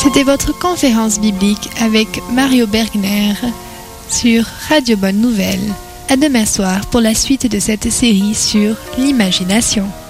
C'était votre conférence biblique avec Mario Bergner sur Radio Bonne Nouvelle. À demain soir pour la suite de cette série sur l'imagination.